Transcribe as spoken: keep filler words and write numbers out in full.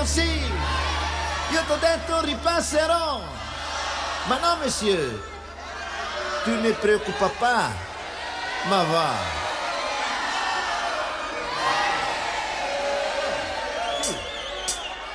detto sì, io t'ho detto ripasserò. Ma no, monsieur, tu ne preoccupa pas, ma va.